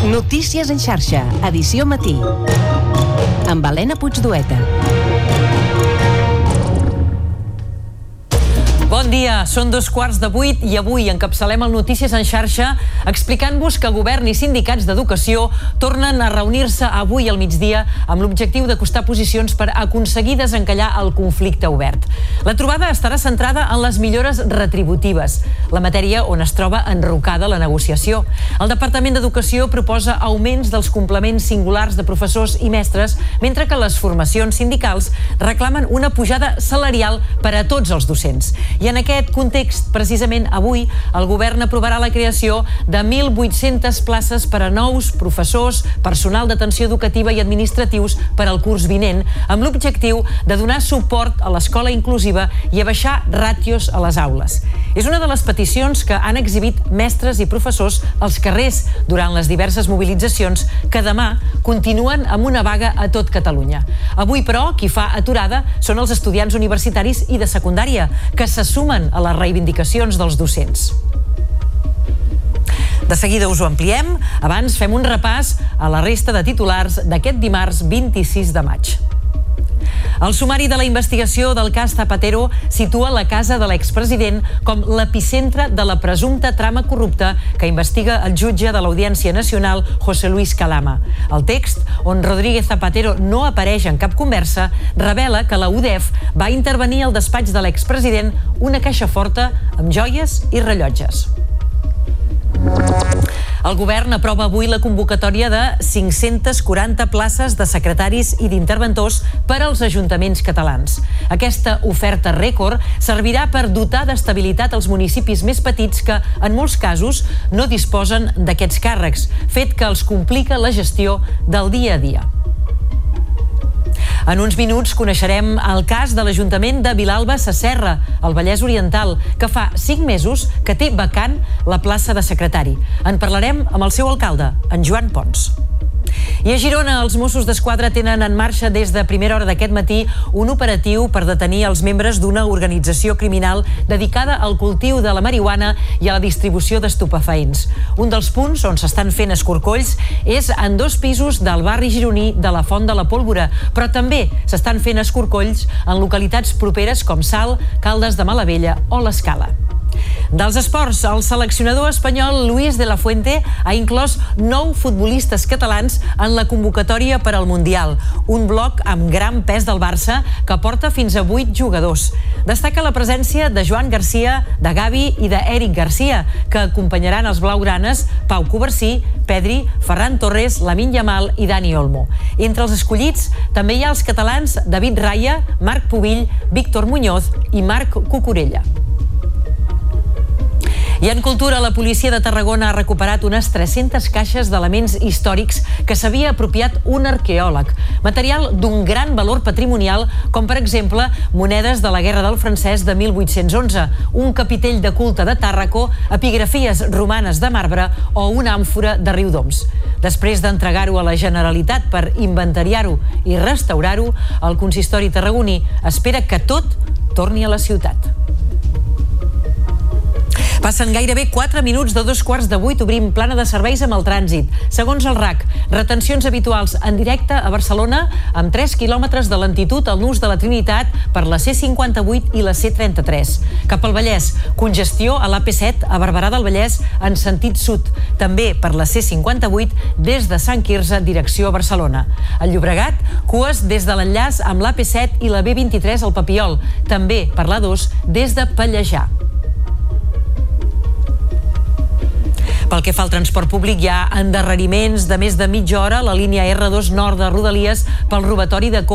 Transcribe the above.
Notícies en xarxa, edició matí. Amb Helena Puigdueta. Bon dia, són 7:15 i avui encapçalem el Notícies en xarxa explicant-vos que govern i sindicats d'educació tornen a reunir-se avui al migdia amb l'objectiu d'acostar posicions per aconseguir desencallar el conflicte obert. La trobada estarà centrada en les millores retributives, la matèria on es troba enrocada la negociació. El Departament d'Educació proposa augments dels complements singulars de professors i mestres, mentre que les formacions sindicals reclamen una pujada salarial per a tots els docents. I en aquest context, precisament avui, el govern aprovarà la creació de 1.800 places per a nous professors, personal d'atenció educativa i administratius per al curs vinent, amb l'objectiu de donar suport a l'escola inclusiva i a baixar ràtios a les aules. És una de les peticions que han exhibit mestres i professors als carrers durant les diverses mobilitzacions que demà continuen amb una vaga a tot Catalunya. Avui, però, qui fa aturada són els estudiants universitaris i de secundària, que se sumen a les reivindicacions dels docents. De seguida us ho ampliem. Abans fem un repàs a la resta de titulars d'aquest dimarts 26 de maig. El sumari de la investigació del cas Zapatero situa la casa de l'expresident com l'epicentre de la presumpta trama corrupta que investiga el jutge de l'Audiència Nacional, José Luis Calama. El text, on Rodríguez Zapatero no apareix en cap conversa, revela que la UDEF va intervenir al despatx de l'expresident una caixa forta amb joies i rellotges. El govern aprova avui la convocatòria de 540 places de secretaris i d'interventors per als ajuntaments catalans. Aquesta oferta rècord servirà per dotar d'estabilitat els municipis més petits que, en molts casos, no disposen d'aquests càrrecs, fet que els complica la gestió del dia a dia. En uns minuts coneixerem el cas de l'Ajuntament de Vilalba Sasserra, al Vallès Oriental, que fa 5 mesos que té vacant la plaça de secretari. En parlarem amb el seu alcalde, en Joan Pons. I a Girona, els Mossos d'Esquadra tenen en marxa des de primera hora d'aquest matí un operatiu per detenir els membres d'una organització criminal dedicada al cultiu de la marihuana i a la distribució d'estupefaents. Un dels punts on s'estan fent escorcolls és en 2 pisos del barri gironí de la Font de la Pólvora, però també s'estan fent escorcolls en localitats properes com Salt, Caldes de Malavella o l'Escala. Dels esports, el seleccionador espanyol Luis de la Fuente ha inclòs 9 futbolistes catalans en la convocatòria per al Mundial, un bloc amb gran pes del Barça que porta fins a 8 jugadors. Destaca la presència de Joan Garcia, de Gavi i d'Eric Garcia, que acompanyaran els blaugranes Pau Covarsí, Pedri, Ferran Torres, Lamine Yamal i Dani Olmo. Entre els escollits també hi ha els catalans David Raya, Marc Pubill, Víctor Muñoz i Marc Cucurella. I en cultura, la policia de Tarragona ha recuperat unes 300 caixes d'elements històrics que s'havia apropiat un arqueòleg. Material d'un gran valor patrimonial, com per exemple monedes de la Guerra del Francès de 1811, un capitell de culte de Tàrraco, epigrafies romanes de marbre o una àmfora de Riudoms. Després d'entregar-ho a la Generalitat per inventariar-ho i restaurar-ho, el consistori tarragoní espera que tot torni a la ciutat. Passen gairebé 4 minuts de 7:15, obrim plana de serveis amb el trànsit. Segons el RAC, retencions habituals en directe a Barcelona amb 3 quilòmetres de lentitud al nus de la Trinitat per la C58 i la C33. Cap al Vallès, congestió a l'AP7 a Barberà del Vallès en sentit sud, també per la C58 des de Sant Quirze direcció a Barcelona. Al Llobregat, cues des de l'enllaç amb l'AP7 i la B23 al Papiol, també per l'A2 des de Pallejà. Pel que fa al transport públic, hi ha endarreriments de més de mitja hora a la línia R2 nord de Rodalies pel robatori de